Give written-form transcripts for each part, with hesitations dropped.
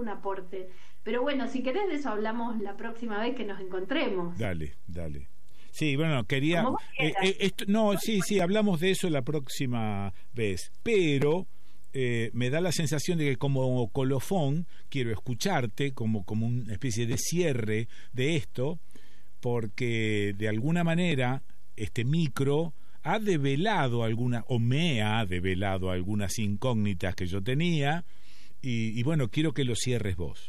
ningún aporte. Pero bueno, si querés de eso hablamos la próxima vez que nos encontremos. Dale. Sí, bueno, quería... Como vos quieras. Sí, hablamos de eso la próxima vez, pero me da la sensación de que como colofón quiero escucharte como una especie de cierre de esto, porque de alguna manera este micro ha develado me ha develado algunas incógnitas que yo tenía, y bueno, quiero que lo cierres vos.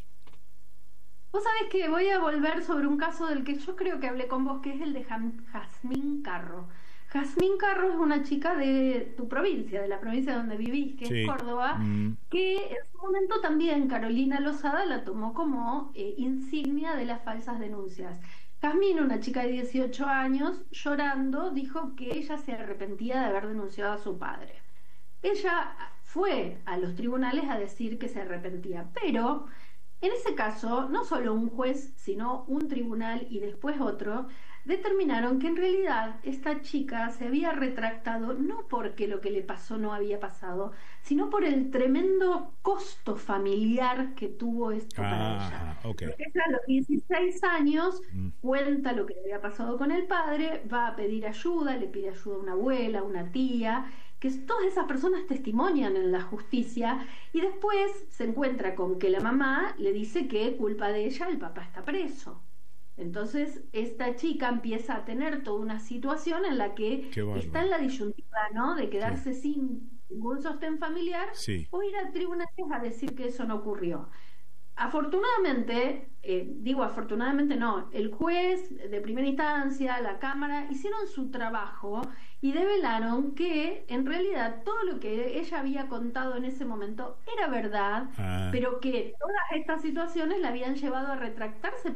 Vos sabés que voy a volver sobre un caso del que yo creo que hablé con vos, que es el de Jazmín Carro. Jazmín Carro es una chica de tu provincia, de la provincia donde vivís, que Sí. es Córdoba, que en su momento también Carolina Lozada la tomó como insignia de las falsas denuncias. Jazmín, una chica de 18 años, llorando, dijo que ella se arrepentía de haber denunciado a su padre. Ella fue a los tribunales a decir que se arrepentía, pero en ese caso, no solo un juez, sino un tribunal y después otro, determinaron que en realidad esta chica se había retractado no porque lo que le pasó no había pasado, sino por el tremendo costo familiar que tuvo esto para ella. Okay. Porque ella a los 16 años cuenta lo que le había pasado con el padre, va a pedir ayuda, le pide ayuda a una abuela, a una tía, que todas esas personas testimonian en la justicia, y después se encuentra con que la mamá le dice que culpa de ella el papá está preso. Entonces esta chica empieza a tener toda una situación en la que está en la disyuntiva, ¿no? De quedarse sin ningún sostén familiar o ir a tribunales a decir que eso no ocurrió. Afortunadamente, afortunadamente no, el juez de primera instancia, la Cámara, hicieron su trabajo y develaron que en realidad todo lo que ella había contado en ese momento era verdad, pero que todas estas situaciones la habían llevado a retractarse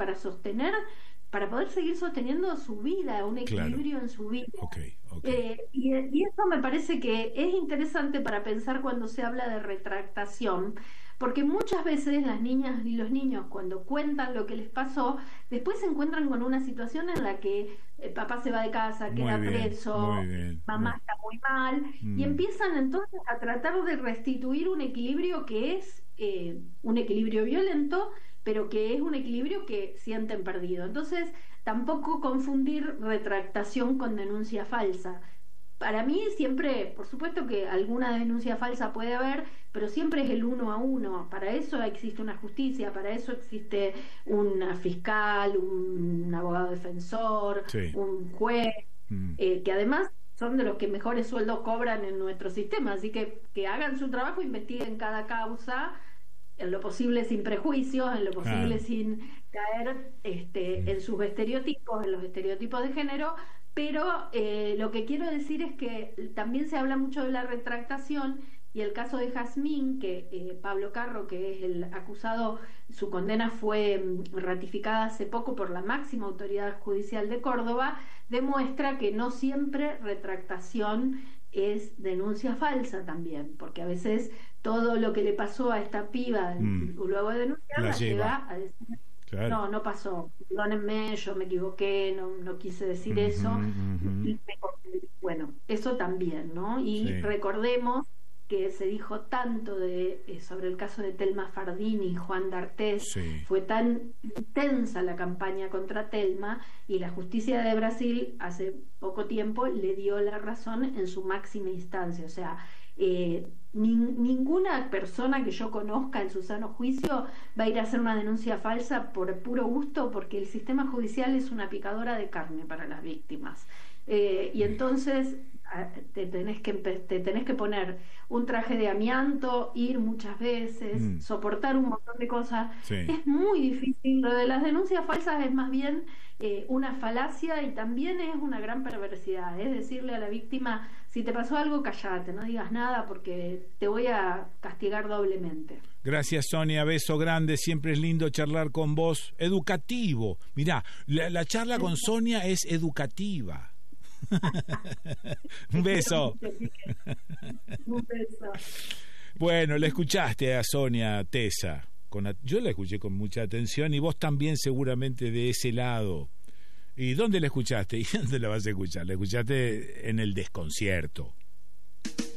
para poder seguir sosteniendo su vida, un equilibrio en su vida. Y eso me parece que es interesante para pensar cuando se habla de retractación, porque muchas veces las niñas y los niños, cuando cuentan lo que les pasó, después se encuentran con una situación en la que el papá se va de casa, queda preso, mamá está muy mal, y empiezan entonces a tratar de restituir un equilibrio que es un equilibrio violento, pero que es un equilibrio que sienten perdido. Entonces, tampoco confundir retractación con denuncia falsa. Para mí siempre, por supuesto que alguna denuncia falsa puede haber, pero siempre es el 1 a 1. Para eso existe una justicia, para eso existe una fiscal, un abogado defensor, un juez, que además son de los que mejores sueldos cobran en nuestro sistema. Así que hagan su trabajo, investiguen cada causa, en lo posible sin prejuicios, en lo posible sin caer en sus estereotipos, en los estereotipos de género. Pero lo que quiero decir es que también se habla mucho de la retractación, y el caso de Jazmín, que Pablo Carro, que es el acusado, su condena fue ratificada hace poco por la máxima autoridad judicial de Córdoba, demuestra que no siempre retractación es denuncia falsa también, porque a veces todo lo que le pasó a esta piba luego de denunciar la lleva a decir no pasó, perdónenme, yo me equivoqué, no quise decir eso. Bueno, eso también, ¿no? Y recordemos que se dijo tanto sobre el caso de Telma Fardini y Juan D'Artés, fue tan intensa la campaña contra Telma, y la justicia de Brasil hace poco tiempo le dio la razón en su máxima instancia. O sea, ninguna persona que yo conozca en su sano juicio va a ir a hacer una denuncia falsa por puro gusto, porque el sistema judicial es una picadora de carne para las víctimas. Y entonces te tenés que poner un traje de amianto, ir muchas veces, soportar un montón de cosas. Es muy difícil. Lo de las denuncias falsas es más bien una falacia, y también es una gran perversidad. Es decirle a la víctima: si te pasó algo, callate, no digas nada, porque te voy a castigar doblemente. Gracias, Sonia, beso grande, siempre es lindo charlar con vos, educativo. Mirá, la charla con Sonia es educativa. Un beso. Un beso. Bueno, le escuchaste a Sonia Tesa. Yo la escuché con mucha atención, y vos también seguramente de ese lado. ¿Y dónde la escuchaste? ¿Y dónde la vas a escuchar? La escuchaste en el desconcierto.